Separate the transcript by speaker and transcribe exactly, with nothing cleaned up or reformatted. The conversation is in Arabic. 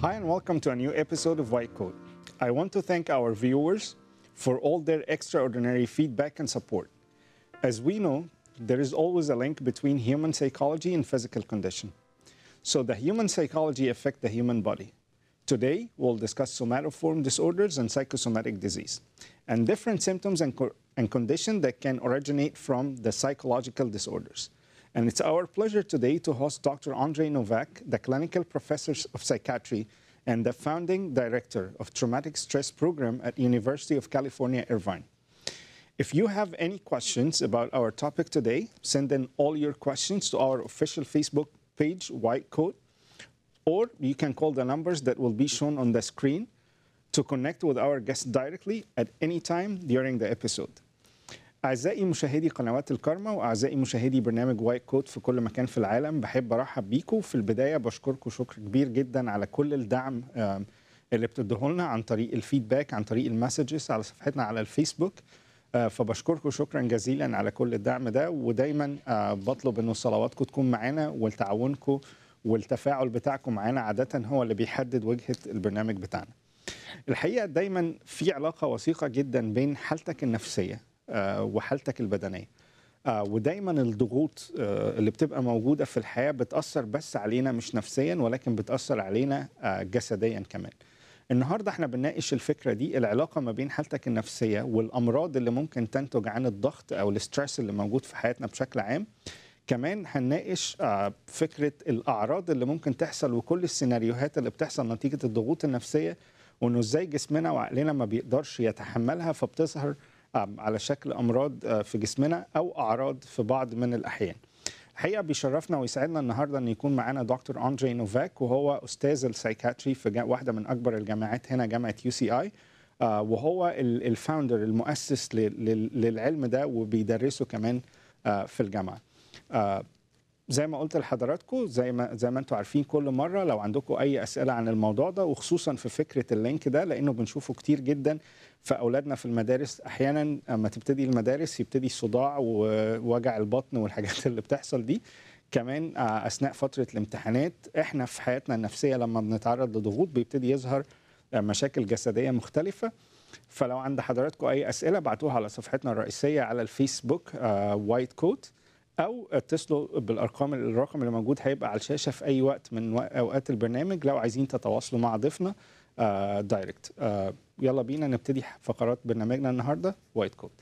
Speaker 1: Hi and welcome to a new episode of White Coat. I want to thank our viewers for all their extraordinary feedback and support. As we know, there is always a link between human psychology and physical condition. So the human psychology affects the human body. Today, we'll discuss somatoform disorders and psychosomatic disease, and different symptoms and, co and conditions that can originate from the psychological disorders. And it's our pleasure today to host Doctor Andrei Novak, the clinical professor of psychiatry and the founding director of Traumatic Stress Program at University of California, Irvine. If you have any questions about our topic today, send in all your questions to our official Facebook page, White Coat, or you can call the numbers that will be shown on the screen to connect with our guest directly at any time during the episode. أعزائي مشاهدي قنوات الكارما وأعزائي مشاهدي برنامج وايت كوت في كل مكان في العالم، بحب أرحب بيكم. في البداية بشكركم شكر كبير جدا على كل الدعم اللي بتدوه لنا عن طريق الفيدباك، عن طريق المسجز على صفحتنا على الفيسبوك. فبشكركم شكرا جزيلا على كل الدعم ده، ودايما بطلب إنه صلواتكم تكون معانا وتعاونكم والتفاعل بتاعكم معانا عادة هو اللي بيحدد وجهة البرنامج بتاعنا. الحقيقة دايما في علاقة وثيقة جدا بين حالتك النفسية وحالتك البدنية، ودايما الضغوط اللي بتبقى موجودة في الحياة بتأثر بس علينا مش نفسيا، ولكن بتأثر علينا جسديا كمان. النهاردة احنا بنناقش الفكرة دي، العلاقة ما بين حالتك النفسية والأمراض اللي ممكن تنتج عن الضغط أو الاسترس اللي موجود في حياتنا بشكل عام. كمان هنناقش فكرة الأعراض اللي ممكن تحصل وكل السيناريوهات اللي بتحصل نتيجة الضغوط النفسية، وإنه إزاي جسمنا وعقلنا ما بيقدرش يتحملها فبتظهر على شكل أمراض في جسمنا أو أعراض في بعض من الأحيان. الحقيقة بيشرفنا ويسعدنا النهاردة أن يكون معنا دكتور أندري نوفاك، وهو أستاذ السايكاتري في واحدة من أكبر الجامعات هنا، جامعة يو سي آي، وهو الفاوندر المؤسس للعلم ده وبيدرسه كمان في الجامعة. زي ما قلت لحضراتكم، زي ما زي ما انتم عارفين، كل مره لو عندكم اي اسئله عن الموضوع ده، وخصوصا في فكره اللينك ده، لانه بنشوفه كتير جدا في اولادنا في المدارس. احيانا اما تبتدي المدارس يبتدي الصداع ووجع البطن والحاجات اللي بتحصل دي. كمان اثناء فتره الامتحانات، احنا في حياتنا النفسيه لما بنتعرض لضغوط بيبتدي يظهر مشاكل جسديه مختلفه. فلو عند حضراتكم اي اسئله ابعتوها على صفحتنا الرئيسيه على الفيسبوك وايت كوت، او اتصلوا بالارقام الرقم اللي موجود هيبقى على الشاشه في اي وقت من اوقات البرنامج لو عايزين تتواصلوا مع ضيفنا آه دايركت. آه يلا بينا نبتدي فقرات برنامجنا النهارده وايت كوت.